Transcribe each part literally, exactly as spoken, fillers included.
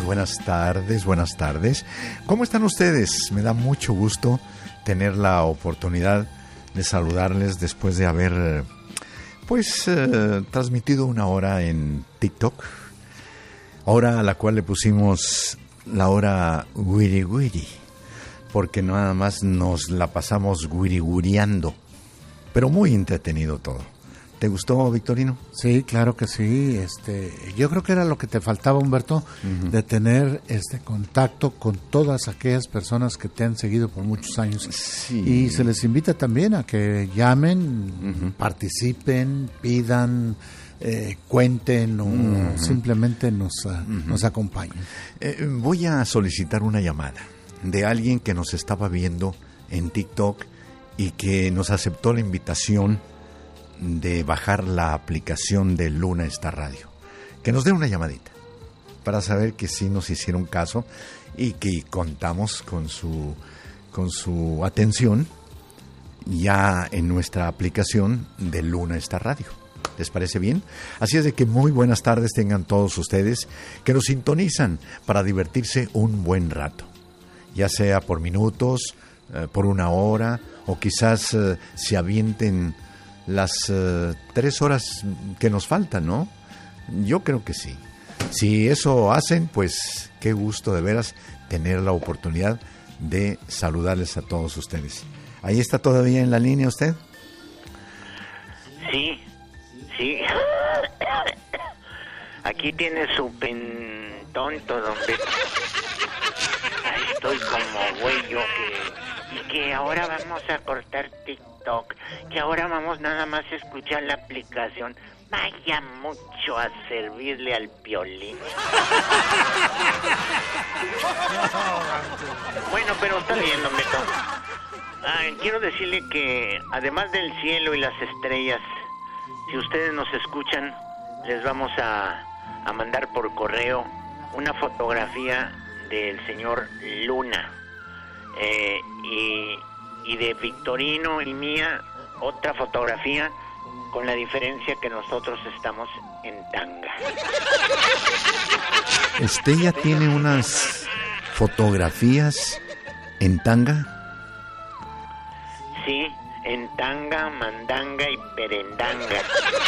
buenas tardes, buenas tardes. ¿Cómo están ustedes? Me da mucho gusto tener la oportunidad de saludarles después de haber, pues, eh, transmitido una hora en TikTok. Hora a la cual le pusimos la hora wiri wiri, porque nada más nos la pasamos wiri wiriando, pero muy entretenido todo. ¿Te gustó, Victorino? Sí, claro que sí. Este, yo creo que era lo que te faltaba, Humberto, uh-huh. de tener este contacto con todas aquellas personas que te han seguido por muchos años. Sí. Y se les invita también a que llamen, uh-huh. participen, pidan, eh, cuenten o uh-huh. simplemente nos, uh, uh-huh. nos acompañen. Eh, voy a solicitar una llamada de alguien que nos estaba viendo en TikTok y que nos aceptó la invitación de bajar la aplicación de Luna Star Radio, que nos dé una llamadita para saber que sí nos hicieron caso y que contamos con su con su atención ya en nuestra aplicación de Luna Star Radio. ¿Les parece bien? Así es de que muy buenas tardes tengan todos ustedes que nos sintonizan para divertirse un buen rato, ya sea por minutos, eh, por una hora o quizás eh, se avienten las uh, tres horas que nos faltan, ¿no? Yo creo que sí. Si eso hacen, pues qué gusto de veras tener la oportunidad de saludarles a todos ustedes. ¿Ahí está todavía en la línea usted? Sí, sí. Aquí tiene su pen tonto, don Beto. Ahí estoy como güey yo que... Y que ahora vamos a cortar TikTok, que ahora vamos nada más a escuchar la aplicación. Vaya mucho a servirle al Piolín. Bueno, pero está bien, don Beto. Ah, quiero decirle que además del cielo y las estrellas, si ustedes nos escuchan, les vamos a, a mandar por correo una fotografía del señor Luna. Eh, y, y de Victorino y mía otra fotografía, con la diferencia que nosotros estamos en tanga. ¿Usted ya tiene unas fotografías en tanga? Sí, en tanga, mandanga y perendanga.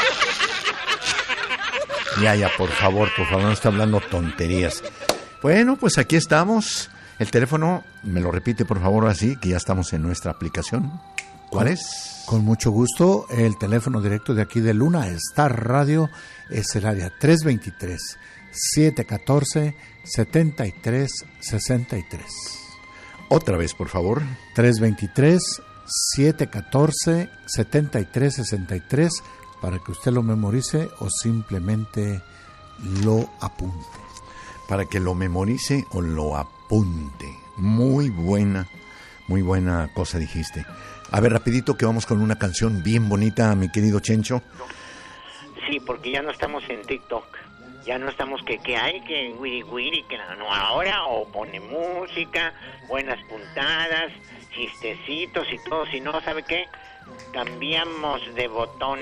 Ya, ya, por favor, por favor, no está hablando tonterías. Bueno, pues aquí estamos. El teléfono, me lo repite por favor así, que ya estamos en nuestra aplicación. ¿Cuál con, es? Con mucho gusto, el teléfono directo de aquí de Luna Star Radio es el área tres dos tres, siete uno cuatro, siete tres seis tres. Otra vez, por favor. tres dos tres, siete uno cuatro, siete tres seis tres para que usted lo memorice o simplemente lo apunte. Para que lo memorice o lo apunte. Muy buena, muy buena cosa dijiste. A ver, rapidito que vamos con una canción bien bonita, mi querido Chencho. Sí, porque ya no estamos en TikTok. Ya no estamos que, que hay, que wiri wiri, que no ahora, o pone música, buenas puntadas, chistecitos y todo. Si no, ¿sabe qué? Cambiamos de botón.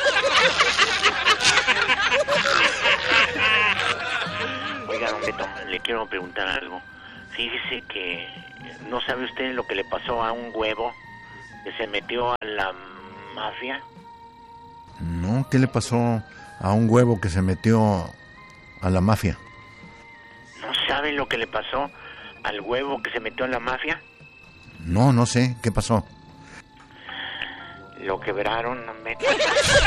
Oiga, don Beto, le quiero preguntar algo. Fíjese que no sabe usted lo que le pasó a un huevo que se metió a la mafia. No, ¿qué le pasó a un huevo que se metió a la mafia? ¿No sabe lo que le pasó al huevo que se metió a la mafia? No, no sé, ¿qué pasó? Lo quebraron, don Beto.